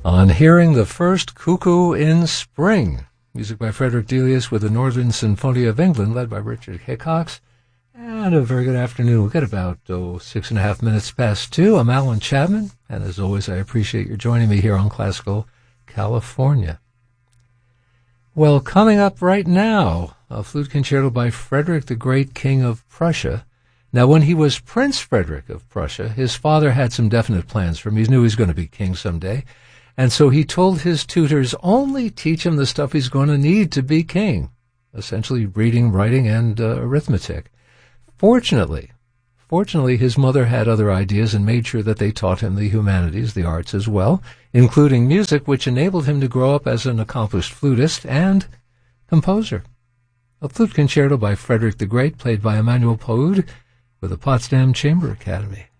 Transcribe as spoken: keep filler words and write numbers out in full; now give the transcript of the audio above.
On hearing the first Cuckoo in Spring, music by Frederick Delius with the Northern Sinfonia of England, led by Richard Hickox. And a very good afternoon. We'll get about oh, six and a half minutes past two. I'm Alan Chapman, and as always, I appreciate your joining me here on Classical California. Well, coming up right now, a flute concerto by Frederick the Great, King of Prussia. Now, when he was Prince Frederick of Prussia, his father had some definite plans for him. He knew he was going to be king someday. And so he told his tutors, only teach him the stuff he's going to need to be king, essentially reading, writing, and uh, arithmetic. Fortunately, fortunately, his mother had other ideas and made sure that they taught him the humanities, the arts as well, including music, which enabled him to grow up as an accomplished flutist and composer. A flute concerto by Frederick the Great, played by Emmanuel Paude with the Potsdam Chamber Academy.